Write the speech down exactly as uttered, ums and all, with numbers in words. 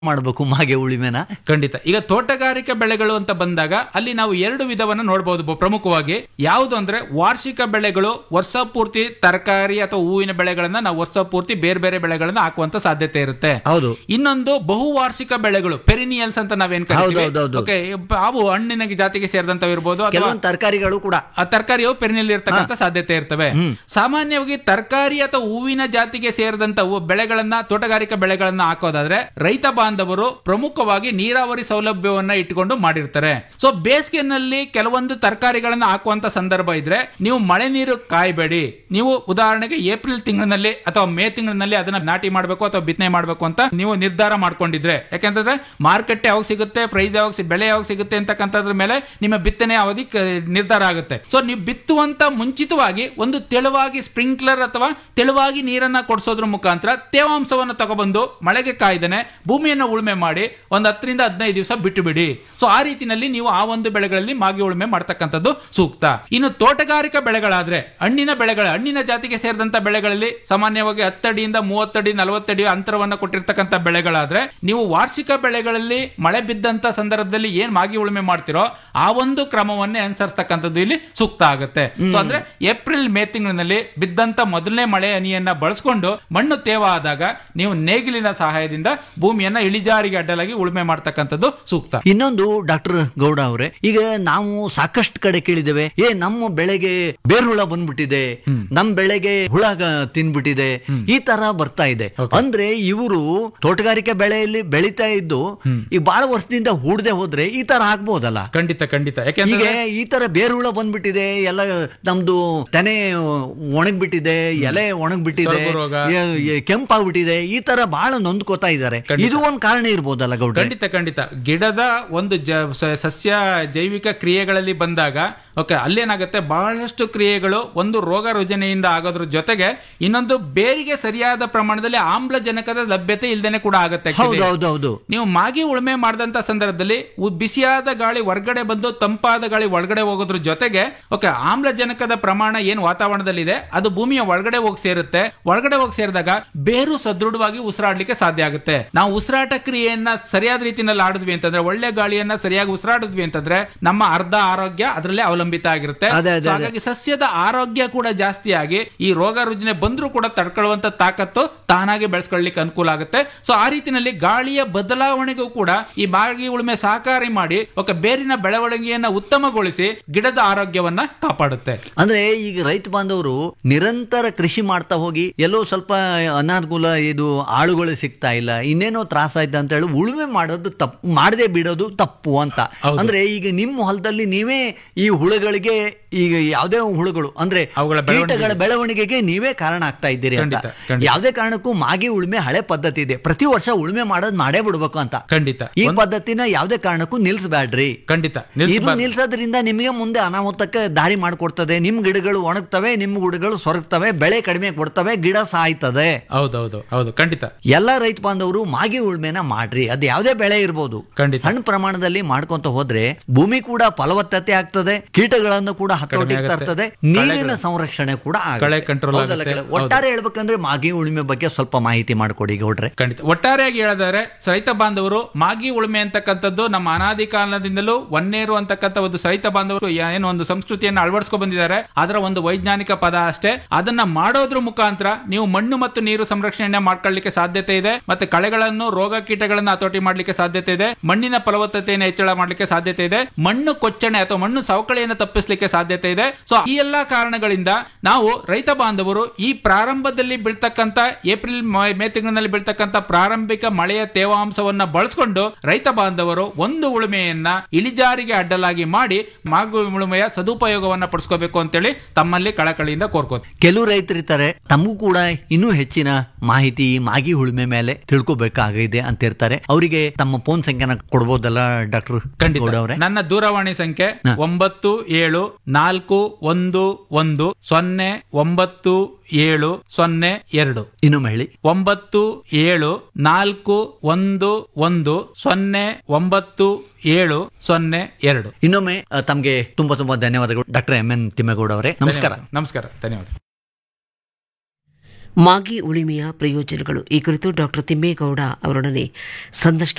ಮಾಡಬೇಕು ಮಾಗೆ ಉಳಿಮೆನ? ಖಂಡಿತ. ಈಗ ತೋಟಗಾರಿಕೆ ಬೆಳೆಗಳು ಅಂತ ಬಂದಾಗ ಅಲ್ಲಿ ನಾವು ಎರಡು ವಿಧವನ್ನ ನೋಡಬಹುದು ಪ್ರಮುಖವಾಗಿ. ಯಾವುದು ಅಂದ್ರೆ ವಾರ್ಷಿಕ ಬೆಳೆಗಳು, ವರ್ಷ ಪೂರ್ತಿ ತರಕಾರಿ ಅಥವಾ ಹೂವಿನ ಬೆಳೆಗಳನ್ನ ನಾವು ವರ್ಷ ಪೂರ್ತಿ ಬೇರೆ ಬೇರೆ ಬೆಳೆಗಳನ್ನ ಹಾಕುವಂತ ಸಾಧ್ಯತೆ ಇರುತ್ತೆ. ಹೌದು. ಇನ್ನೊಂದು ಬಹುವಾರ್ಷಿಕ ಬೆಳೆಗಳು, ಪೆರಿನಿಯಲ್ಸ್ ಅಂತ ನಾವೇನ್ ಕರಿತೀವಿ. ಓಕೆ, ಅವು ಹಣ್ಣಿನ ಜಾತಿಗೆ ಸೇರಿದಂತವು ಇರಬಹುದು, ಅಥವಾ ತರಕಾರಿಗಳು ಕೂಡ ಆ ತರಕಾರಿಯು ಪೆರಿನಿಯಲ್ ಇರ್ತಕ್ಕಂಥ ಸಾಧ್ಯತೆ ಇರ್ತವೆ. ಸಾಮಾನ್ಯವಾಗಿ ತರಕಾರಿ ಅಥವಾ ಹೂವಿನ ಜಾತಿಗೆ ಸೇರಿದಂತ ಬೆಳೆಗಳನ್ನ, ತೋಟಗಾರಿಕಾ ಬೆಳೆಗಳನ್ನ ಹಾಕೋದಾದ್ರೆ ರೈತ ಬಾಂಧವರು ಪ್ರಮುಖವಾಗಿ ನೀರಾವರಿ ಸೌಲಭ್ಯವನ್ನ ಇಟ್ಟುಕೊಂಡು ಮಾಡಿರ್ತಾರೆ. ಸೊ ಬೇಸಿಗೆನಲ್ಲಿ ಕೆಲವೊಂದು ತರಕಾರಿಗಳನ್ನ ಹಾಕುವಂತ ಸಂದರ್ಭ ಇದ್ರೆ ನೀವು ಮಳೆ ನೀರು ಕಾಯಬೇಡಿ. ನೀವು ಉದಾಹರಣೆಗೆ ಏಪ್ರಿಲ್ ತಿಂಗಳಿನಲ್ಲಿ ಅಥವಾ ಮೇ ತಿಂಗಳಿನಲ್ಲಿ ಅದನ್ನ ನಾಟಿ ಮಾಡಬೇಕು ಅಥವಾ ಬಿತ್ತನೆ ಮಾಡಬೇಕು ಅಂತ ನೀವು ನಿರ್ಧಾರ ಮಾಡ್ಕೊಂಡಿದ್ರೆ, ಯಾಕಂತಂದ್ರೆ ಮಾರ್ಕೆಟ್ ಯಾವಾಗ ಸಿಗುತ್ತೆ, ಪ್ರೈಸ್ ಯಾವಾಗ, ಬೆಳೆ ಯಾವಾಗ ಸಿಗುತ್ತೆ ಅಂತಕ್ಕಂಥದ್ರ ಮೇಲೆ ನಿಮ್ಮ ಬಿತ್ತನೆ ಅವಧಿ ನಿರ್ಧಾರ ಆಗುತ್ತೆ. ಸೊ ನೀವು ಬಿತ್ತುವಂತ ಮುಂಚಿತವಾಗಿ ಒಂದು ತೆಳುವಾಗಿ ಸ್ಪ್ರಿಂಕ್ಲರ್ ಅಥವಾ ತೆಳುವಾಗಿ ನೀರನ್ನ ಕೊಡಿಸೋದ್ರ ಮುಖಾಂತರ ತೇವಾಂಶವನ್ನು ತಗೊಬಂದು ಮಳೆಗೆ ಕಾಯ್ದನೆ ಭೂಮಿಯನ್ನು ಉಳುಮೆ ಮಾಡಿ ಒಂದು ಹತ್ತರಿಂದ ಹದಿನೈದು ದಿವಸ ಬಿಟ್ಟು ಬಿಡಿ. ಸೊ ಆ ರೀತಿಯಲ್ಲಿ ನೀವು ಆ ಒಂದು ಬೆಳೆಗಳಲ್ಲಿ ಮಾಗಿ ಉಳುಮೆ ಮಾಡ್ತಕ್ಕಂಥದ್ದು ಸೂಕ್ತ. ಇನ್ನು ತೋಟಗಾರಿಕಾ ಬೆಳೆಗಳಾದ್ರೆ ಹಣ್ಣಿನ ಬೆಳೆಗಳ ಹಣ್ಣಿನ ಜಾತಿಗೆ ಸೇರಿದಂತ ಬೆಳೆಗಳಲ್ಲಿ ಸಾಮಾನ್ಯವಾಗಿ ಹತ್ತಡಿಯಿಂದ ಮೂವತ್ತಡಿ ನಲವತ್ತಡಿ ಅಂತರವನ್ನು ಕೊಟ್ಟಿರ್ತಕ್ಕಂಥ ಬೆಳೆಗಳಾದ್ರೆ ನೀವು ವಾರ್ಷಿಕ ಬೆಳೆಗಳಲ್ಲಿ ಮಳೆ ಬಿದ್ದಂತ ಸಂದರ್ಭದಲ್ಲಿ ಏನ್ ಮಾಗಿ ಉಳುಮೆ ಮಾಡ್ತಿರೋ ಆ ಒಂದು ಕ್ರಮವನ್ನೇ ಅನುಸರಿಸತಕ್ಕಂಥದ್ದು ಇಲ್ಲಿ ಸೂಕ್ತ ಆಗುತ್ತೆ. ಸೊ ಅಂದ್ರೆ ಏಪ್ರಿಲ್ ಮೇ ತಿಂಗಳಿನಲ್ಲಿ ಬಿದ್ದಂತ ಮೊದಲನೇ ಮಳೆ ಹನಿಯನ್ನ ಬಳಸ್ಕೊಂಡು ಮಣ್ಣು ತೇವ ಆದಾಗ ನೀವು ನೇಗಿಲಿನ ಸಹಾಯದಿಂದ ಭೂಮಿಯನ್ನ ಇಳಿಜಾರಿಗೆ ಅಡ್ಡಲಾಗಿ ಉಳುಮೆ ಮಾಡ್ತಕ್ಕಂಥದ್ದು ಸೂಕ್ತ. ಇನ್ನೊಂದು ಡಾಕ್ಟರ್ ಗೌಡ ಅವರೇ, ಈಗ ನಾವು ಸಾಕಷ್ಟು ಕಡೆ ಕೇಳಿದ್ದೇವೆ, ಏ ನಮ್ಮ ಬೆಳೆಗೆ ಬೇರುಹುಳ ಬಂದ್ಬಿಟ್ಟಿದೆ, ನಮ್ ಬೆಳೆಗೆ ಹುಳ ತಿನ್ಬಿಟ್ಟಿದೆ, ಈ ತರ ಬರ್ತಾ ಇದೆ. ಅಂದ್ರೆ ಇವರು ತೋಟಗಾರಿಕೆ ಬೆಳೆಯಲ್ಲಿ ಬೆಳೀತಾ ಇದ್ದು ಈ ಬಹಳ ವರ್ಷದಿಂದ ಹೂಡದೆ ಹೋದ್ರೆ ಈ ತರ ಆಗ್ಬೋದಲ್ಲ? ಖಂಡಿತ ಖಂಡಿತ. ಈಗ ಈ ತರ ಬೇರುಹುಳ ಬಂದ್ಬಿಟ್ಟಿದೆ, ಎಲ್ಲ ನಮ್ದು ತೆನೆ ಒಣಗ್ಬಿಟ್ಟಿದೆ, ಎಲೆ ಒಣಗ್ಬಿಟ್ಟಿದೆ, ಕೆಂಪಾಗ್ಬಿಟ್ಟಿದೆ, ಈ ತರ ಬಹಳ ನೊಂದ್ಕೋತಾ ಇದ್ದಾರೆ. ಇದು ಒಂದ್ ಕಾರಣ ಇರ್ಬೋದಲ್ಲ ಗೌಡ? ಖಂಡಿತ ಖಂಡಿತ. ಗಿಡದ ಒಂದು ಸಸ್ಯ ಜೈವಿಕ ಕ್ರಿಯೆಗಳಲ್ಲಿ ಬಂದಾಗ ಓಕೆ ಅಲ್ಲೇನಾಗುತ್ತೆ, ಬಹಳಷ್ಟು ಕ್ರಿಯೆಗಳು ಒಂದು ರೋಗ ರುಜಿನೆಯಿಂದ ಆಗೋದ್ರ ಜೊತೆಗೆ ಇನ್ನೊಂದು ಬೇರಿಗೆ ಸರಿಯಾದ ಪ್ರಮಾಣದಲ್ಲಿ ಆಮ್ಲಜನಕದ ಲಭ್ಯತೆ ಇಲ್ದೇನೆ ಕೂಡ ಆಗುತ್ತೆ. ನೀವು ಮಾಗಿ ಉಳುಮೆ ಮಾಡಿದಂತ ಸಂದರ್ಭದಲ್ಲಿ ಬಿಸಿಯಾದ ಗಾಳಿ ಹೊರಗಡೆ ಬಂದು ತಂಪಾದ ಗಾಳಿ ಒಳಗಡೆ ಹೋಗೋದ್ರ ಜೊತೆಗೆ ಓಕೆ ಆಮ್ಲಜನಕದ ಪ್ರಮಾಣ ಏನ್ ವಾತಾವರಣದಲ್ಲಿದೆ ಅದು ಭೂಮಿಯ ಒಳಗಡೆ ಹೋಗಿ ಸೇರುತ್ತೆ. ಒಳಗಡೆ ಹೋಗಿ ಸೇರಿದಾಗ ಬೇರು ಸದೃಢವಾಗಿ ಉಸಿರಾಡ್ಲಿಕ್ಕೆ ಸಾಧ್ಯ ಆಗುತ್ತೆ. ನಾವು ಉಸಿರಾಟ ಕ್ರಿಯೆಯನ್ನ ಸರಿಯಾದ ರೀತಿಯಲ್ಲಿ ಆಡಿದ್ವಿ ಅಂತಂದ್ರೆ, ಒಳ್ಳೆ ಗಾಳಿಯನ್ನ ಸರಿಯಾಗಿ ಉಸಿರಾಡಿದ್ವಿ ಅಂತಂದ್ರೆ ನಮ್ಮ ಅರ್ಧ ಆರೋಗ್ಯ ಅದರಲ್ಲೇ ಅವಲಂಬಿತ ಆಗಿರುತ್ತೆ. ಹಾಗಾಗಿ ಸಸ್ಯದ ಆರೋಗ್ಯ ಕೂಡ ಜಾಸ್ತಿ ಆಗಿ ಈ ರೋಗ ರುಜಿನ ಬಂದ್ರೂ ಕೂಡ ತಡ್ಕೊಳ್ಳುವಂತ ತಾಕತ್ತು ತಾನಾಗಿ ಬೆಳೆಸ್ಕೊಳ್ಳಿಕ್ಕೆ ಅನುಕೂಲ ಆಗುತ್ತೆ. ಸೊ ಆ ರೀತಿಯಲ್ಲಿ ಗಾಳಿಯ ಬದಲಾವಣೆಗೂ ಕೂಡ ಈ ಮಾಗಿ ಉಳುಮೆ ಸಹಕಾರಿ ಮಾಡಿ ಓಕೆ ಬೇರಿನ ಬೆಳವಣಿಗೆಯನ್ನ ಉತ್ತಮಗೊಳಿಸಿ ಗಿಡದ ಆರೋಗ್ಯವನ್ನ ಕಾಪಾಡುತ್ತೆ. ಅಂದ್ರೆ ಈಗ ರೈತ ಬಾಂಧವರು ನಿರಂತರ ಕೃಷಿ ಮಾಡ್ತಾ ಹೋಗಿ ಎಲ್ಲೋ ಸ್ವಲ್ಪ ಅನಾನುಕೂಲ, ಇದು ಆಳುಗಳು ಸಿಗ್ತಾ ಇಲ್ಲ, ಇನ್ನೇನೋ ತ್ರಾಸ ಆಯ್ತು ಅಂತ ಹೇಳಿ ಉಳುಮೆ ಮಾಡೋದು ತಪ್ಪು, ಮಾಡದೆ ಬಿಡೋದು ತಪ್ಪು ಅಂತ. ಅಂದ್ರೆ ಈಗ ನಿಮ್ಮ ಹೊಲದಲ್ಲಿ ನೀವೇ ಈ ಹುಳುಗಳಿಗೆ, ಈಗ ಯಾವುದೇ ಹುಳುಗಳು ಅಂದ್ರೆ ಕೀಟಗಳ ಬೆಳವಣಿಗೆಗೆ ನೀವೇ ಕಾರಣ ಆಗ್ತಾ ಇದ್ದೀರಿ ಅಂತ. ಯಾವುದೇ ಕಾರಣಕ್ಕೂ ಮಾಗಿ ಉಳುಮೆ ಹಳೆ ಪದ್ಧತಿ ಇದೆ, ಪ್ರತಿ ವರ್ಷ ಉಳುಮೆ ಮಾಡೋದು ಮಾಡೇ ಬಿಡ್ಬೇಕು ಅಂತ. ಖಂಡಿತ ಈ ಪದ್ಧತಿನ ಯಾವುದೇ ಕಾರಣಕ್ಕೂ ನಿಲ್ಸಬೇಡ್ರಿ. ಖಂಡಿತ. ಇದು ನಿಲ್ಸೋದ್ರಿಂದ ನಿಮಗೆ ಮುಂದೆ ಅನಾಹುತಕ್ಕೆ ದಾರಿ ಮಾಡ್ಕೊಡ್ತದೆ. ನಿಮ್ ಗಿಡಗಳು ಒಣಗ್ತವೆ, ನಿಮ್ ಗಿಡಗಳು ಸೊರಗ್ತವೆ, ಬೆಳೆ ಕಡಿಮೆ ಕೊಡ್ತವೆ, ಗಿಡ ಸಾಯ್ತದೆ. ಹೌದೌದು ಹೌದು ಖಂಡಿತ. ಎಲ್ಲಾ ರೈತ ಬಾಂಧವರು ಮಾಗಿ ಉಳುಮೆನ ಮಾಡ್ರಿ. ಅದು ಯಾವುದೇ ಬೆಳೆ ಇರ್ಬೋದು, ಸಣ್ಣ ಪ್ರಮಾಣದಲ್ಲಿ ಮಾಡ್ಕೊಂತ ಹೋದ್ರೆ ಭೂಮಿ ಕೂಡ ಫಲವತ್ತತೆ ಆಗ್ತದೆ, ಕೀಟಗಳನ್ನು ಕೂಡ ಹತೋಟಿಗೆ ತರ್ತದೆ, ನೀರಿನ ಸಂರಕ್ಷಣೆ ಕೂಡ ಆಗುತ್ತೆ. ಒಟ್ಟಾರೆ ಹೇಳ್ಬೇಕಂದ್ರೆ ಮಾಗಿ ಉಳುಮೆ ಬಗ್ಗೆ ಸ್ವಲ್ಪ ಮಾಹಿತಿ ಮಾಡ್ಕೊಡಿ ಗೌಡ್ರೆ. ಖಂಡಿತ. ಒಟ್ಟಾರೆಯಾಗಿ ಹೇಳಿದರೆ ರೈತ ಬಾಂಧವರು ಮಾಗಿ ಉಳುಮೆ ಅಂತಕ್ಕಂಥದ್ದು ನಮ್ಮ ಅನಾದಿ ಕಾಲದಿಂದಲೂ ಒನ್ನೇರು ಅಂತಕ್ಕಂಥ ಒಂದು ರೈತ ಬಾಂಧವರು ಏನು ಒಂದು ಸಂಸ್ಕೃತಿಯನ್ನು ಅಳವಡಿಸ್ಕೊಂಡು ಬಂದಿದ್ದಾರೆ. ಅದರ ಒಂದು ವೈಜ್ಞಾನಿಕ ಪದ ಅಷ್ಟೇ. ಅದನ್ನ ಮಾಡೋದ್ರ ಮುಖಾಂತರ ನೀವು ಮಣ್ಣು ಮತ್ತು ನೀರು ಸಂರಕ್ಷಣೆ ಮಾಡ್ಕೊಳ್ಳಿಕ್ಕೆ ಸಾಧ್ಯತೆ ಇದೆ, ಮತ್ತೆ ಕಳೆಗಳನ್ನು, ರೋಗ ಕೀಟಗಳನ್ನು ಹತೋಟಿ ಮಾಡ್ಲಿಕ್ಕೆ ಸಾಧ್ಯತೆ ಇದೆ, ಮಣ್ಣಿನ ಫಲವತ್ತತೆಯನ್ನು ಹೆಚ್ಚಳ ಮಾಡ್ಲಿಕ್ಕೆ ಸಾಧ್ಯತೆ ಇದೆ, ಮಣ್ಣು ಕೊಚ್ಚಣೆ ಅಥವಾ ಮಣ್ಣು ಸವಕಳಿಯನ್ನು ತಪ್ಪಿಸಲಿಕ್ಕೆ ಸಾಧ್ಯತೆ ಇದೆ. ಸೊ ಈ ಎಲ್ಲಾ ಕಾರಣಗಳಿಂದ ನಾವು ರೈತ ಬಾಂಧವರು ಈ ಪ್ರಾರಂಭದಲ್ಲಿ ಬೀಳ್ತಕ್ಕಂತ ಏಪ್ರಿಲ್ ಮೇ ತಿಂಗಳಿನಲ್ಲಿ ಬೀಳ್ತಕ್ಕಂತ ಪ್ರಾರಂಭಿಕ ಮಳೆಯ ತೇವಾಂಶವನ್ನ ಬಳಸಿಕೊಂಡು ರೈತ ಬಾಂಧವರು ಒಂದು ಉಳುಮೆಯನ್ನ ಇಳಿಜಾರಿಗೆ ಅಡ್ಡಲಾಗಿ ಮಾಡಿ ಮಾಗಿ ಉಳುಮೆಯ ಸದುಪಯೋಗವನ್ನ ಪಡಿಸ್ಕೋಬೇಕು ಅಂತೇಳಿ ತಮ್ಮಲ್ಲಿ ಕಳಕಳಿಯಿಂದ ಕೋರ್ಕೋದು. ಕೆಲವು ರೈತರಿರ್ತಾರೆ, ತಮಗೂ ಕೂಡ ಇನ್ನೂ ಹೆಚ್ಚಿನ ಮಾಹಿತಿ ಮಾಗಿ ಉಳುಮೆ ಮೇಲೆ ತಿಳ್ಕೊಬೇಕಾಗಿದೆ ಅಂತ ಇರ್ತಾರೆ. ಅವರಿಗೆ ತಮ್ಮ ಫೋನ್ ಸಂಖ್ಯೆನ ಕೊಡ್ಬೋದಲ್ಲ ಡಾಕ್ಟರ್? ಖಂಡಿತ. ನನ್ನ ದೂರವಾಣಿ ಸಂಖ್ಯೆ ಒಂಬತ್ತು ಏಳು ನಾಲ್ಕು ಒಂದು ಒಂದು ಸೊನ್ನೆ ಒಂಬತ್ತು ಏಳು ಸೊನ್ನೆ ಎರಡು. ಇನ್ನೊಮ್ಮೆ ಹೇಳಿ. ಒಂಬತ್ತು ಏಳು ನಾಲ್ಕು ಒಂದು ಒಂದು ಸೊನ್ನೆ ಒಂಬತ್ತು ಏಳು ಸೊನ್ನೆ ಎರಡು. ಇನ್ನೊಮ್ಮೆ ತಮಗೆ ತುಂಬಾ ತುಂಬಾ ಧನ್ಯವಾದಗಳು ಡಾಕ್ಟರ್ ಎಂ ಎನ್ ತಿಮ್ಮೇಗೌಡ ಅವರೇ. ನಮಸ್ಕಾರ. ನಮಸ್ಕಾರ, ಧನ್ಯವಾದ. ಮಾಗಿ ಉಳಿಮೆಯ ಪ್ರಯೋಜನಗಳು ಈ ಕುರಿತು ಡಾಕ್ಟರ್ ತಿಮ್ಮೇಗೌಡ ಅವರೊಡನೆ ಸಂದರ್ಶನ